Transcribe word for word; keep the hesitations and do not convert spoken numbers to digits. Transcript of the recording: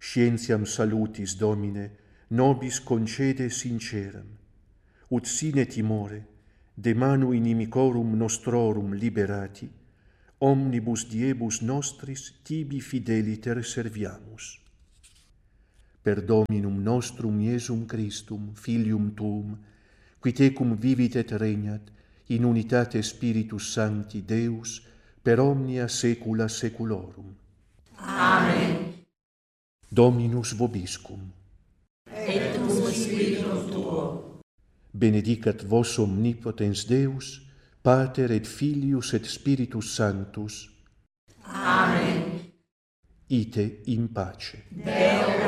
scientiam salutis, Domine, nobis concede sinceram, ut sine timore, de manu inimicorum nostrorum liberati, omnibus diebus nostris tibi fideliter serviamus. Per Dominum nostrum Iesum Christum, Filium Tuum, qui tecum vivit et regnat, in unitate Spiritus Sancti Deus, per omnia saecula saeculorum. Amen. Dominus vobiscum. Et cum spiritum tuo. Benedicat vos omnipotens Deus, Pater et Filius et Spiritus Sanctus. Amen. Ite in pace. Deo